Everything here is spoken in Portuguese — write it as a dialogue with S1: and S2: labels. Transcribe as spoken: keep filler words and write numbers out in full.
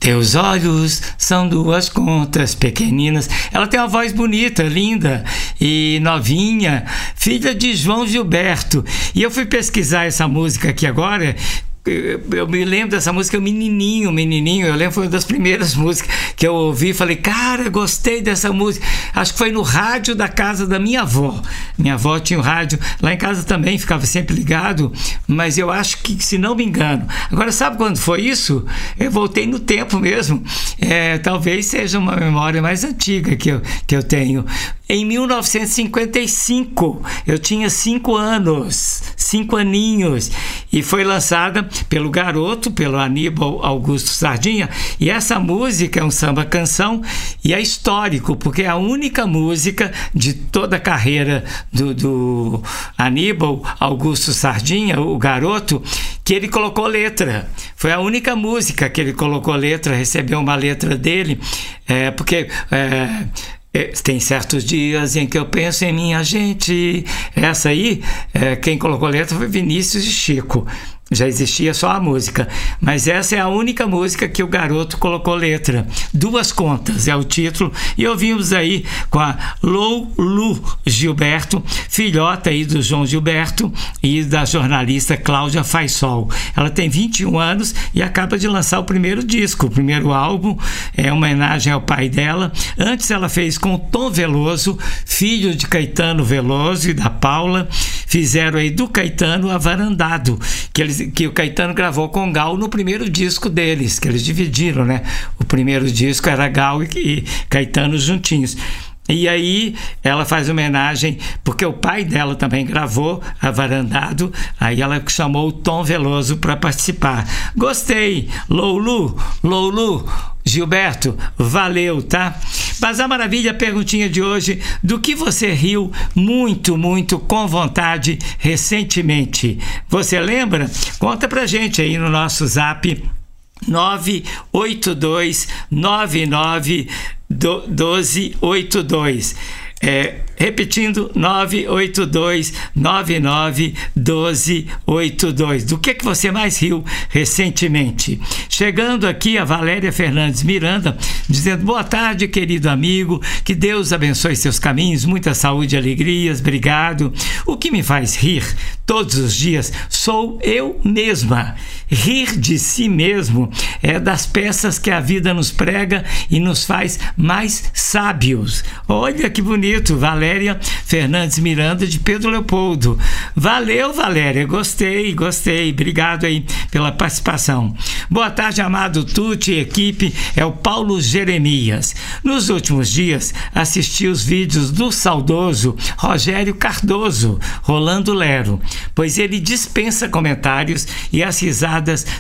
S1: Teus olhos são duas contas pequeninas. Ela tem uma voz bonita, linda e novinha, filha de João Gilberto. E eu fui pesquisar essa música aqui agora. Eu me lembro dessa música, Menininho, Menininho. Eu lembro, foi uma das primeiras músicas que eu ouvi e falei, cara, gostei dessa música. Acho que foi no rádio da casa da minha avó. Minha avó tinha o rádio, lá em casa também ficava sempre ligado, mas eu acho que, se não me engano. Agora, sabe quando foi isso? Eu voltei no tempo mesmo. É, talvez seja uma memória mais antiga que eu, que eu tenho. Em mil novecentos e cinquenta e cinco, eu tinha cinco anos, cinco aninhos, e foi lançada pelo Garoto, pelo Aníbal Augusto Sardinha, e essa música é um samba-canção e é histórico, porque é a única música de toda a carreira do, do Aníbal Augusto Sardinha, o Garoto, que ele colocou letra. Foi a única música que ele colocou letra, recebeu uma letra dele, é, porque... É, tem certos dias em que eu penso em minha gente. Essa aí, é, quem colocou letra foi Vinícius e Chico. Já existia só a música, mas essa é a única música que o Garoto colocou letra. Duas Contas é o título, e ouvimos aí com a Loulu Gilberto, filhota aí do João Gilberto e da jornalista Cláudia Faisol. Ela tem vinte e um anos e acaba de lançar o primeiro disco, o primeiro álbum, é uma homenagem ao pai dela. Antes ela fez com Tom Veloso, filho de Caetano Veloso e da Paula. Fizeram aí do Caetano Avarandado, que eles que o Caetano gravou com Gal no primeiro disco deles, que eles dividiram, né? O primeiro disco era Gal e, e Caetano juntinhos. E aí ela faz homenagem, porque o pai dela também gravou Avarandado, aí ela chamou o Tom Veloso para participar. Gostei, Loulu, Loulu, Gilberto, valeu, tá? Mas a maravilha, a perguntinha de hoje, do que você riu muito, muito com vontade recentemente? Você lembra? Conta pra gente aí no nosso zap nove oito dois nove nove um dois oito dois. É, repetindo, nove oito dois nove nove um dois oito dois. Do que, que você mais riu recentemente? Chegando aqui a Valéria Fernandes Miranda, dizendo, boa tarde, querido amigo, que Deus abençoe seus caminhos, muita saúde e alegrias, obrigado. O que me faz rir todos os dias sou eu mesma. Rir de si mesmo é das peças que a vida nos prega e nos faz mais sábios. Olha que bonito, Valéria Fernandes Miranda, de Pedro Leopoldo. Valeu, Valéria, gostei, gostei, obrigado aí pela participação. Boa tarde, amado Tuti e equipe, é o Paulo Jeremias. Nos últimos dias assisti os vídeos do saudoso Rogério Cardoso, Rolando Lero, pois ele dispensa comentários e as risadas